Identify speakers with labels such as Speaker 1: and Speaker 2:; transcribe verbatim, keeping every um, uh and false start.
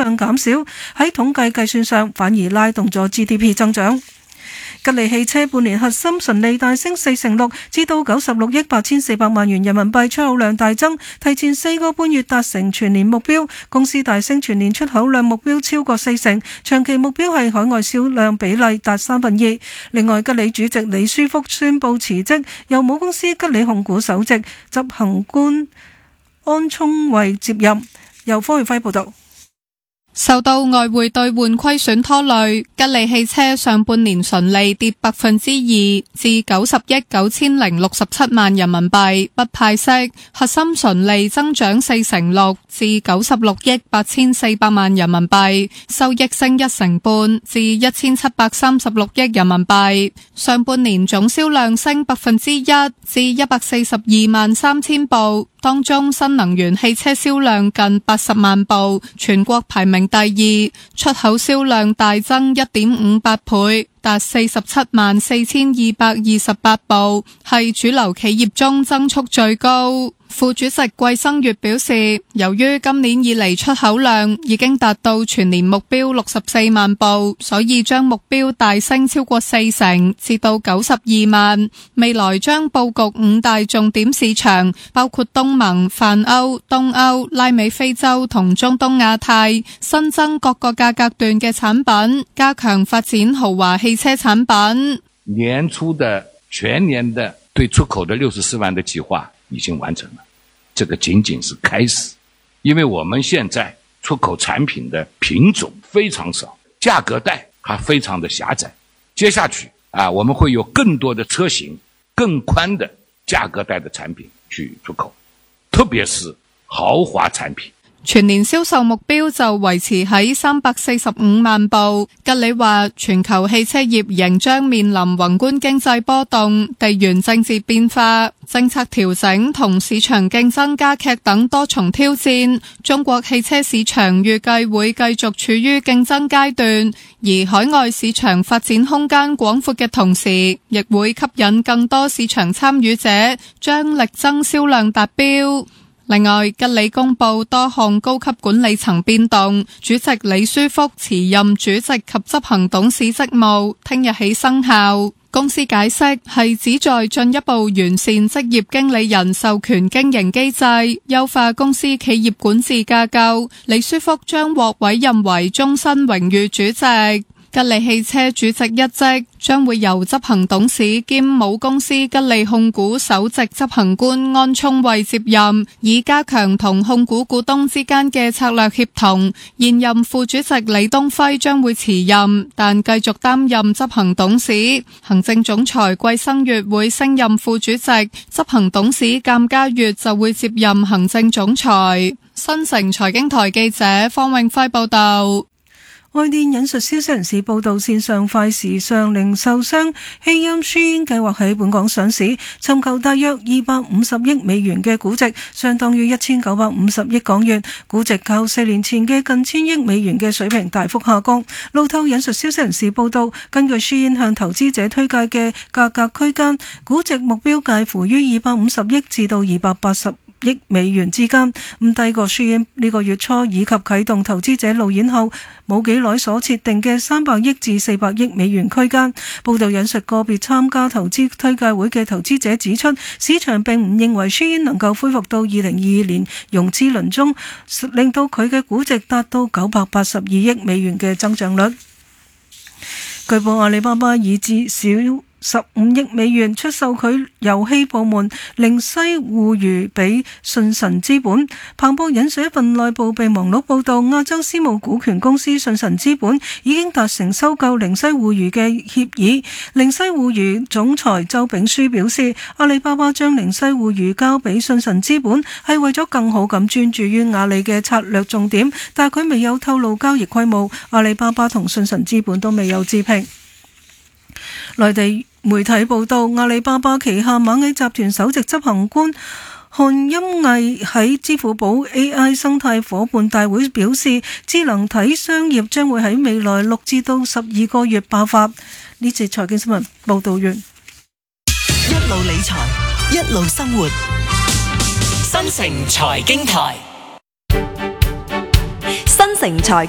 Speaker 1: 量減少，喺統計計算上反而拉動咗 G D P 增長。吉利汽車半年核心純利大升四成六，至到九十六億八千四百萬元人民幣，出口量大增，提前四個半月達成全年目標。公司大升全年出口量目標超過四成，長期目標係海外銷量比例達三分二。另外，吉利主席李書福宣布辭職，由母公司吉利控股首席執行官安聰慧接任。由方月輝報道。
Speaker 2: 受到外匯兌換虧損拖累，吉利汽車上半年純利跌百分之二至九十億九千零六十七萬人民幣，不派息，核心純利增長四成六至九十六億八千四百萬人民幣，收益升一成半至一千七百三十六億人民幣。上半年總銷量升百分之一至一百四十二萬三千部。當中新能源汽車銷量近八十萬部，全國排名第二，出口銷量大增一點五八倍，達四十七萬四千二百二十八部，係主流企業中增速最高。副主席季生月表示，由於今年以嚟出口量已經達到全年目標六十四萬部，所以將目標大升超過四成，至到九十二萬。未來將布局五大重點市場，包括東盟、泛歐、東歐、拉美非洲同中東亞太，新增各個價格段嘅產品，加強發展豪華汽車產品。
Speaker 3: 年初的全年的對出口的六十四萬的計劃已經完成了，這個僅僅是開始，因為我們現在出口產品的品種非常少，價格帶還非常的狹窄。接下去啊，我們會有更多的車型，更寬的價格帶的產品去出口，特別是豪華產品。
Speaker 2: 全年銷售目標就維持喺三百四十五萬部。吉利話，全球汽車業仍將面臨宏觀經濟波動、地緣政治變化、政策調整同市場競爭加劇等多重挑戰。中國汽車市場預計會繼續處於競爭階段，而海外市場發展空間廣闊嘅同時，亦會吸引更多市場參與者，將力爭銷量達標。另外，吉利公布多項高級管理層變動，主席李書福辭任主席及執行董事職務，聽日起生效。公司解釋係旨在進一步完善職業經理人授權經營機制，優化公司企業管治架構。李書福將獲委任為終身榮譽主席。吉利汽車主席一職將會由執行董事兼母公司吉利控股首席執行官安聰慧接任，以加強同控股股東之間嘅策略協同。現任副主席李東輝將會辭任，但繼續擔任執行董事。行政總裁季生月會升任副主席，執行董事鑑家月就會接任行政總裁。新城財經台記者方永輝報道。
Speaker 1: 外電引述消息人士報道，線上快時尚零售商希音舒煙計劃喺本港上市，尋求大約二百五十億美元嘅估值，相當於一千九百五十億港元，估值較四年前嘅近千億美元嘅水平大幅下降。路透引述消息人士報道，根據舒煙向投資者推介嘅價格區間，估值目標介乎於二百五十億至到二百八十億美元之間，咁低過舒煙呢個月初以及啟動投資者路演後冇幾耐所設定嘅三百億至四百億美元區間。報道引述個別參加投資推介會嘅投資者指出，市場並唔認為舒煙能夠恢復到二零二二年融資輪中，令到佢嘅估值達到九百八十二億美元嘅增長率。據報阿里巴巴以至少十五億美元出售佢遊戲部門靈西互娛俾信神資本。彭博引述一份內部備忘錄報道，亞洲私募股權公司信神資本已經達成收購靈西互娛嘅協議。靈西互娛總裁周炳書表示，阿里巴巴將靈西互娛交俾信神資本係為咗更好咁專注於阿里嘅策略重點，但佢未有透露交易規模。阿里巴巴同信神資本都未有置評。內地媒體報道，阿里巴巴旗下螞蟻集團首席執行官韓欽毅喺支付寶 A I 生態夥伴大會表示，智能體商業將會喺未來六至到十二個月爆發。呢節財經新聞報道完。
Speaker 4: 一路理財，一路生活，新城財經台，
Speaker 5: 新城財